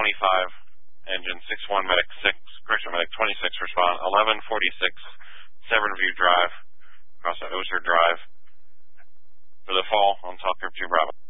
engine 6-1, medic 6, correction, medic 26, respond 1146 Severn View Drive, across the Oser Drive, for the fall on Top Group 2 Bravo.